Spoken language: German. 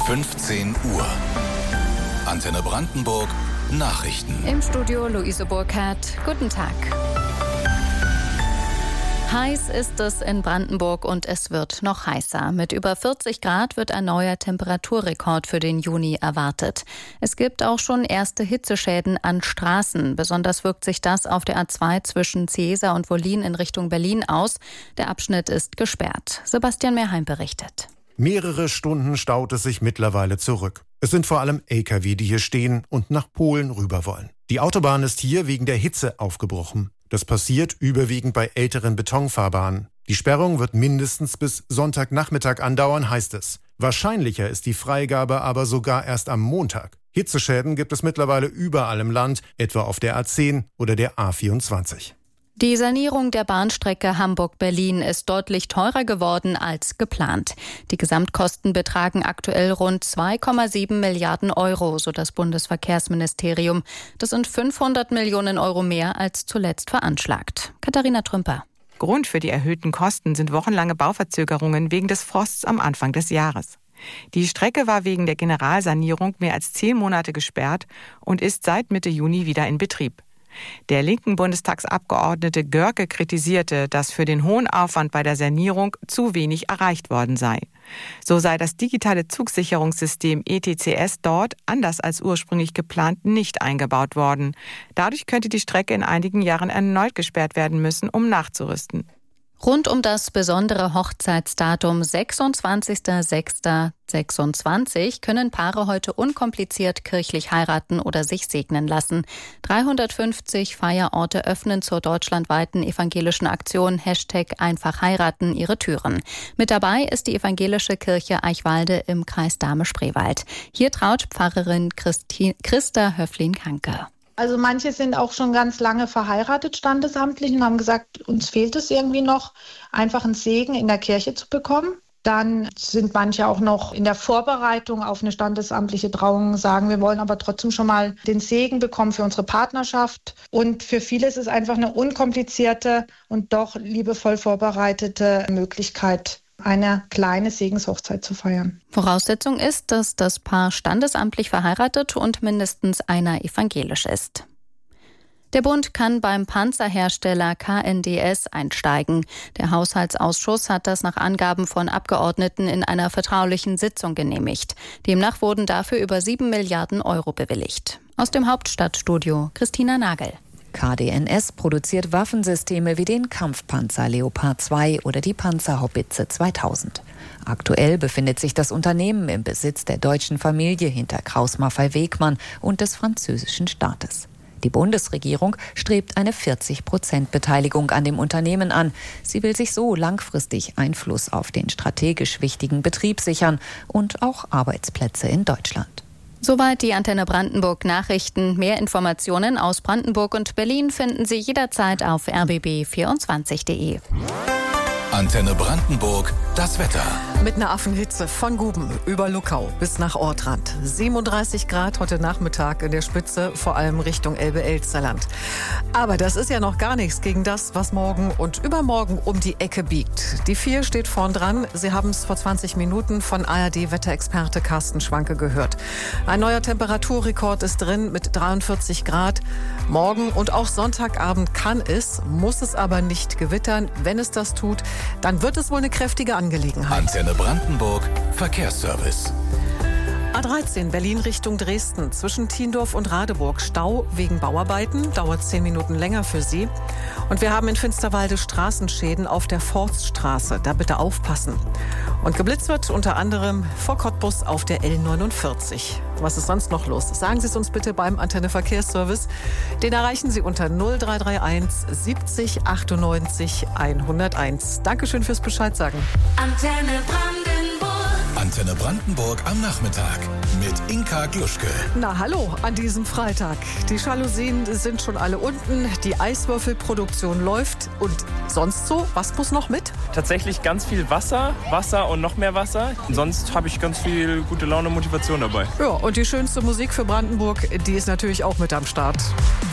15 Uhr. Antenne Brandenburg Nachrichten. Im Studio Luise Burkhardt. Guten Tag. Heiß ist es in Brandenburg und es wird noch heißer. Mit über 40 Grad wird ein neuer Temperaturrekord für den Juni erwartet. Es gibt auch schon erste Hitzeschäden an Straßen. Besonders wirkt sich das auf der A2 zwischen Ciesa und Wollin in Richtung Berlin aus. Der Abschnitt ist gesperrt. Sebastian Mehrheim berichtet. Mehrere Stunden staut es sich mittlerweile zurück. Es sind vor allem Lkw, die hier stehen und nach Polen rüber wollen. Die Autobahn ist hier wegen der Hitze aufgebrochen. Das passiert überwiegend bei älteren Betonfahrbahnen. Die Sperrung wird mindestens bis Sonntagnachmittag andauern, heißt es. Wahrscheinlicher ist die Freigabe aber sogar erst am Montag. Hitzeschäden gibt es mittlerweile überall im Land, etwa auf der A10 oder der A24. Die Sanierung der Bahnstrecke Hamburg-Berlin ist deutlich teurer geworden als geplant. Die Gesamtkosten betragen aktuell rund 2,7 Milliarden Euro, so das Bundesverkehrsministerium. Das sind 500 Millionen Euro mehr als zuletzt veranschlagt. Katharina Trümper. Grund für die erhöhten Kosten sind wochenlange Bauverzögerungen wegen des Frosts am Anfang des Jahres. Die Strecke war wegen der Generalsanierung mehr als 10 Monate gesperrt und ist seit Mitte Juni wieder in Betrieb. Der linken Bundestagsabgeordnete Görke kritisierte, dass für den hohen Aufwand bei der Sanierung zu wenig erreicht worden sei. So sei das digitale Zugsicherungssystem ETCS dort, anders als ursprünglich geplant, nicht eingebaut worden. Dadurch könnte die Strecke in einigen Jahren erneut gesperrt werden müssen, um nachzurüsten. Rund um das besondere Hochzeitsdatum 26.06.26 können Paare heute unkompliziert kirchlich heiraten oder sich segnen lassen. 350 Feierorte öffnen zur deutschlandweiten evangelischen Aktion #einfachheiraten ihre Türen. Mit dabei ist die evangelische Kirche Eichwalde im Kreis Dahme-Spreewald. Hier traut Pfarrerin Christa Höflin-Kanke. Also manche sind auch schon ganz lange verheiratet standesamtlich und haben gesagt, uns fehlt es irgendwie noch, einfach einen Segen in der Kirche zu bekommen. Dann sind manche auch noch in der Vorbereitung auf eine standesamtliche Trauung, sagen, wir wollen aber trotzdem schon mal den Segen bekommen für unsere Partnerschaft. Und für viele ist es einfach eine unkomplizierte und doch liebevoll vorbereitete Möglichkeit, eine kleine Segenshochzeit zu feiern. Voraussetzung ist, dass das Paar standesamtlich verheiratet und mindestens einer evangelisch ist. Der Bund kann beim Panzerhersteller KNDS einsteigen. Der Haushaltsausschuss hat das nach Angaben von Abgeordneten in einer vertraulichen Sitzung genehmigt. Demnach wurden dafür über 7 Milliarden Euro bewilligt. Aus dem Hauptstadtstudio Christina Nagel. KDNS produziert Waffensysteme wie den Kampfpanzer Leopard 2 oder die Panzerhaubitze 2000. Aktuell befindet sich das Unternehmen im Besitz der deutschen Familie hinter Krauss-Maffei-Wegmann und des französischen Staates. Die Bundesregierung strebt eine 40% Beteiligung an dem Unternehmen an. Sie will sich so langfristig Einfluss auf den strategisch wichtigen Betrieb sichern und auch Arbeitsplätze in Deutschland. Soweit die Antenne Brandenburg Nachrichten. Mehr Informationen aus Brandenburg und Berlin finden Sie jederzeit auf rbb24.de. Antenne Brandenburg, das Wetter. Mit einer Affenhitze von Guben über Luckau bis nach Ortrand. 37 Grad heute Nachmittag in der Spitze, vor allem Richtung Elbe-Elsterland. Aber das ist ja noch gar nichts gegen das, was morgen und übermorgen um die Ecke biegt. Die 4 steht vorn dran. Sie haben es vor 20 Minuten von ARD-Wetterexperte Carsten Schwanke gehört. Ein neuer Temperaturrekord ist drin mit 43 Grad. Morgen und auch Sonntagabend kann es, muss es aber nicht gewittern. Wenn es das tut, dann wird es wohl eine kräftige Angelegenheit. Antenne Brandenburg Verkehrsservice. A13 Berlin Richtung Dresden. Zwischen Tiendorf und Radeburg Stau wegen Bauarbeiten. Dauert 10 Minuten länger für Sie. Und wir haben in Finsterwalde Straßenschäden auf der Forststraße. Da bitte aufpassen. Und geblitzt wird unter anderem vor Cottbus auf der L49. Was ist sonst noch los? Sagen Sie es uns bitte beim Antenne Verkehrsservice. Den erreichen Sie unter 0331 70 98 101. Dankeschön fürs Bescheid sagen. Antenne Brandenburg am Nachmittag mit Inka Gluschke. Na hallo, an diesem Freitag. Die Jalousien sind schon alle unten, die Eiswürfelproduktion läuft und sonst so, was muss noch mit? Tatsächlich ganz viel Wasser und noch mehr Wasser. Sonst habe ich ganz viel gute Laune und Motivation dabei. Ja, und die schönste Musik für Brandenburg, die ist natürlich auch mit am Start.